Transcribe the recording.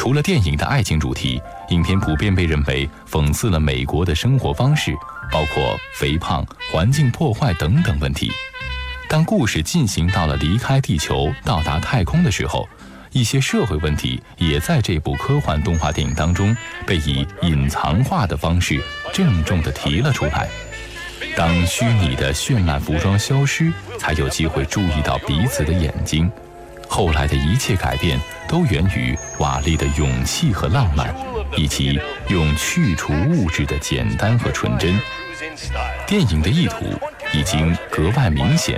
除了电影的爱情主题，影片普遍被认为讽刺了美国的生活方式，包括肥胖、环境破坏等等问题。当故事进行到了离开地球到达太空的时候，一些社会问题也在这部科幻动画电影当中被以隐藏化的方式郑重地提了出来。当虚拟的绚烂服装消失，才有机会注意到彼此的眼睛。后来的一切改变都源于瓦力的勇气和浪漫，以及用去除物质的简单和纯真。电影的意图已经格外明显，